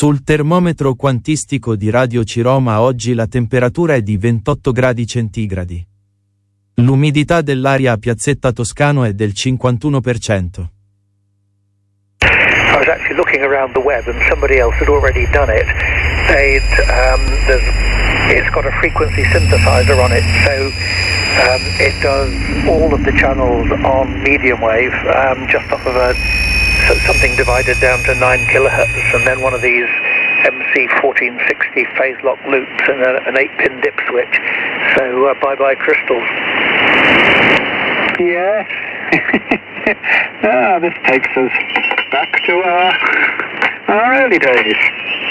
Sul termometro quantistico di Radio Ciroma oggi la temperatura è di 28 gradi centigradi. L'umidità dell'aria a Piazzetta Toscano è del 51%. I was actually looking around the web and somebody else had already done it. It's got a frequency synthesizer on it, so it does all of the channels on medium wave, just off of something divided down to 9 kilohertz, and then one of these MC1460 phase lock loops and an 8-pin dip switch. So bye-bye crystals. Yes. This takes us back to our early days.